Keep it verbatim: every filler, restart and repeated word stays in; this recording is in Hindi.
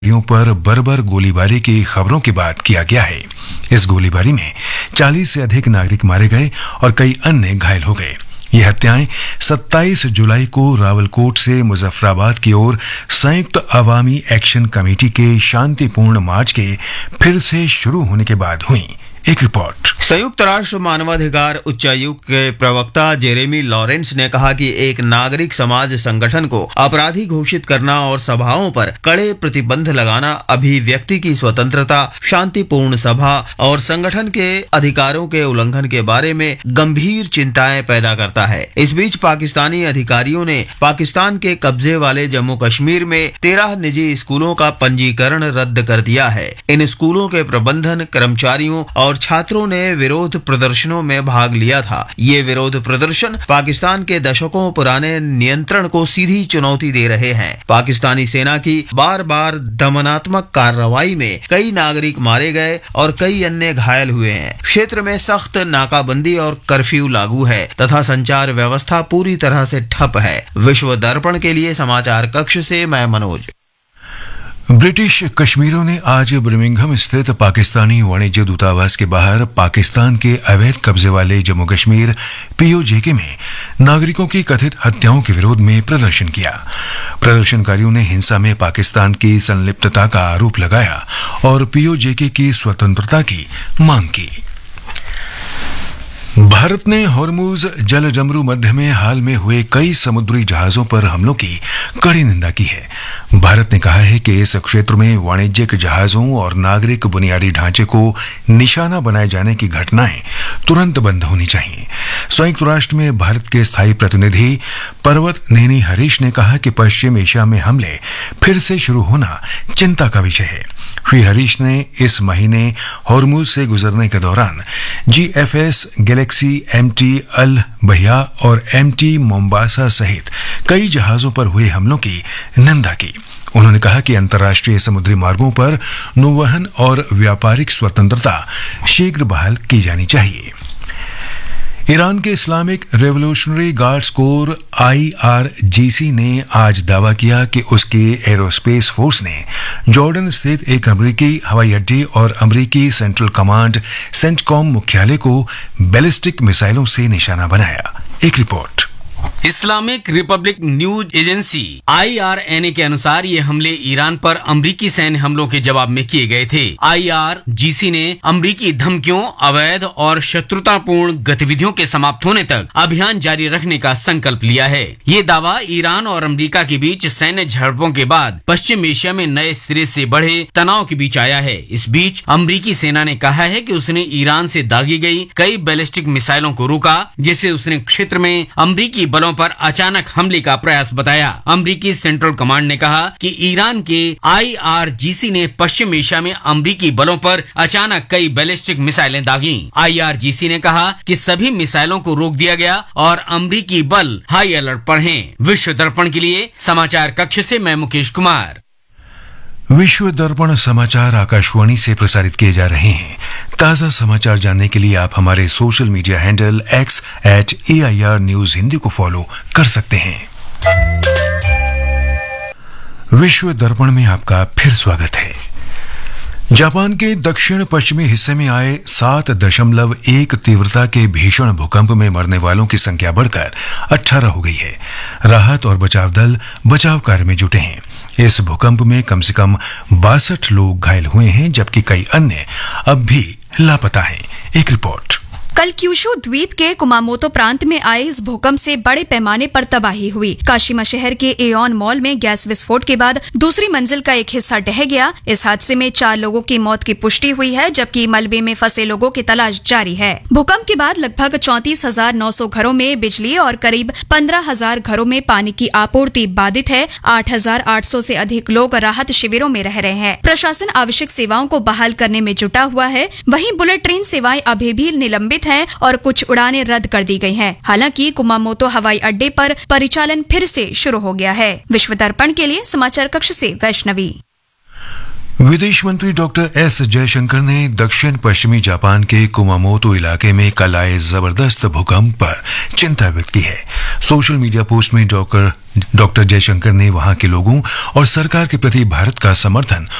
पर बर्बर गोलीबारी की खबरों के बाद किया गया है। इस गोलीबारी में चालीस से अधिक नागरिक मारे गए और कई अन्य घायल हो गए। ये हत्याएं सत्ताईस जुलाई को रावलकोट से मुजफ्फराबाद की ओर संयुक्त अवामी एक्शन कमेटी के शांतिपूर्ण मार्च के फिर से शुरू होने के बाद हुई। एक रिपोर्ट। संयुक्त राष्ट्र मानवाधिकार उच्चायुक्त के प्रवक्ता जेरेमी लॉरेंस ने कहा कि एक नागरिक समाज संगठन को अपराधी घोषित करना और सभाओं पर कड़े प्रतिबंध लगाना अभिव्यक्ति की स्वतंत्रता, शांतिपूर्ण सभा और संगठन के अधिकारों के उल्लंघन के बारे में गंभीर चिंताएं पैदा करता है। इस बीच पाकिस्तानी अधिकारियों ने पाकिस्तान के कब्जे वाले जम्मू कश्मीर में तेरह निजी स्कूलों का पंजीकरण रद्द कर दिया है। इन स्कूलों के प्रबंधन, कर्मचारियों और छात्रों ने विरोध प्रदर्शनों में भाग लिया था। ये विरोध प्रदर्शन पाकिस्तान के दशकों पुराने नियंत्रण को सीधी चुनौती दे रहे हैं। पाकिस्तानी सेना की बार बार दमनात्मक कार्रवाई में कई नागरिक मारे गए और कई अन्य घायल हुए हैं। क्षेत्र में सख्त नाकाबंदी और कर्फ्यू लागू है तथा संचार व्यवस्था पूरी तरह से ठप है। विश्व दर्पण के लिए समाचार कक्ष से मैं मनोज। ब्रिटिश कश्मीरियों ने आज बर्मिंघम स्थित पाकिस्तानी वाणिज्य दूतावास के बाहर पाकिस्तान के अवैध कब्जे वाले जम्मू कश्मीर पीओजेके में नागरिकों की कथित हत्याओं के विरोध में प्रदर्शन किया। प्रदर्शनकारियों ने हिंसा में पाकिस्तान की संलिप्तता का आरोप लगाया और पीओजेके की स्वतंत्रता की मांग की। भारत ने हॉर्मुज जलजमरू मध्य में हाल में हुए कई समुद्री जहाजों पर हमलों की कड़ी निंदा की है। भारत ने कहा है कि इस क्षेत्र में वाणिज्यिक जहाजों और नागरिक बुनियादी ढांचे को निशाना बनाए जाने की घटनाएं तुरंत बंद होनी चाहिए। संयुक्त राष्ट्र में भारत के स्थायी प्रतिनिधि पर्वत नेनी हरीश ने कहा कि पश्चिम एशिया में हमले फिर से शुरू होना चिंता का विषय है। श्री हरीश ने इस महीने हॉर्मुज से गुजरने के दौरान जीएफएस गैलेक्सी, एमटी अल बहिया और एमटी मोम्बासा सहित कई जहाजों पर हुए हमलों की निंदा की। उन्होंने कहा कि अंतर्राष्ट्रीय समुद्री मार्गों पर नौवहन और व्यापारिक स्वतंत्रता शीघ्र बहाल की जानी चाहिए। ईरान के Islamic revolutionary guards core IRGC ने आज दावा किया कि उसके एरोस्पेस फोर्स ने जॉर्डन स्थित एक अमेरिकी हवाई अड्डे और अमेरिकी सेंट्रल कमांड सेंटकॉम मुख्यालय को बैलिस्टिक मिसाइलों से निशाना बनाया। एक report. Islamic Republic news agency iRNA के अनुसार ये हमले ईरान पर अमरीकी सैन्य हमलों के जवाब में किए गए थे। आईआरजीसी ने अमरीकी धमकियों, अवैध और शत्रुतापूर्ण गतिविधियों के समाप्त होने तक अभियान जारी रखने का संकल्प लिया है। ये दावा ईरान और अमरीका के बीच सैन्य झड़पों के बाद पश्चिम एशिया में नए सिरे से बढ़े तनाव के बीच आया है। इस बीच अमरीकी सेना ने कहा है कि उसने ईरान से दागी गई कई बैलिस्टिक मिसाइलों को रोका, जिसे उसने क्षेत्र में अमरीकी बलों पर अचानक हमले का प्रयास बताया। अमरीकी सेंट्रल कमांड ने कहा कि ईरान के आईआरजीसी ने पश्चिम एशिया में अमरीकी बलों पर अचानक कई बैलिस्टिक मिसाइलें दागी। आईआरजीसी ने कहा कि सभी मिसाइलों को रोक दिया गया और अमरीकी बल हाई अलर्ट पर हैं। विश्व दर्पण के लिए समाचार कक्ष से मैं मुकेश कुमार। विश्व दर्पण समाचार आकाशवाणी से प्रसारित किए जा रहे हैं। ताजा समाचार जानने के लिए आप हमारे social media handle x eight A I R news Hindi को फॉलो कर सकते हैं। विश्व दर्पण में आपका फिर स्वागत है। जापान के दक्षिण पश्चिमी हिस्से में आए सात दशमलव एक तीव्रता के भीषण भूकंप में मरने वालों की संख्या बढ़कर अठारह हो गई है। राहत और बचाव दल बचाव कार्य में जुटे हैं। इस भूकंप में कम से कम बासठ लोग घायल हुए हैं, जबकि कई अन्य अब भी लापता हैं। एक रिपोर्ट। कल क्यूशू द्वीप के कुमामोतो प्रांत में आए इस भूकंप से बड़े पैमाने पर तबाही हुई। काशिमा शहर के एओन मॉल में गैस विस्फोट के बाद दूसरी मंजिल का एक हिस्सा ढह गया। इस हादसे में चार लोगों की मौत की पुष्टि हुई है, जबकि मलबे में फंसे लोगों की तलाश जारी है। भूकंप के बाद लगभग चौंतीस हजार नौ सौ घरों में बिजली और करीब पंद्रह हजार घरों में पानी की आपूर्ति बाधित है। आठ हजार आठ सौ से अधिक लोग राहत शिविरों में रह रहे हैं। प्रशासन आवश्यक सेवाओं को बहाल करने में जुटा हुआ है। वहीं बुलेट ट्रेन सेवाएं अभी भी निलंबित है और कुछ उड़ानें रद्द कर दी गई हैं। हालांकि कुमामोतो हवाई अड्डे पर परिचालन फिर से शुरू हो गया है। विश्व दर्पण के लिए समाचार कक्ष से वैष्णवी। विदेश मंत्री डॉक्टर एस जयशंकर ने दक्षिण पश्चिमी जापान के कुमामोतो इलाके में कल आए जबरदस्त भूकंप पर चिंता व्यक्त की है। सोशल मीडिया पोस्ट में डॉक्टर डॉक्टर जयशंकर ने वहां के लोगों और सरकार के प्रति भारत का समर्थन